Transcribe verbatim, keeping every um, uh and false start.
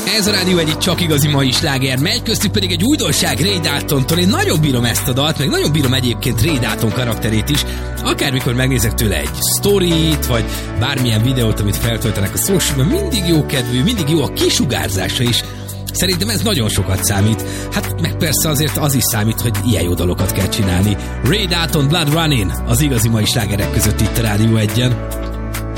Ez a Rádió egy csak igazi mai sláger, megy köztük pedig egy újdonság Ray Daltontól. Én nagyon bírom ezt a dalt, meg nagyon bírom egyébként Ray Dalton karakterét is. Akármikor megnézek tőle egy sztorit, vagy bármilyen videót, amit feltöltenek a socialban, mindig jó kedvű, mindig jó a kisugárzása is. Szerintem ez nagyon sokat számít. Hát meg persze azért az is számít, hogy ilyen jó dalokat kell csinálni. Ray Dalton, Blood Running, az igazi mai slágerek között itt a Rádió egyen.